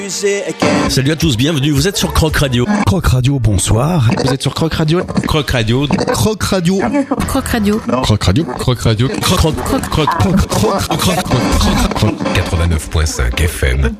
Salut à tous, bienvenue, vous êtes sur Croc Radio. Croc Radio, bonsoir. Vous êtes sur Croc Radio. Croc Radio. Croc Radio. Croc Radio. Croc Radio. Croc Radio. Croc. 89.5 FM.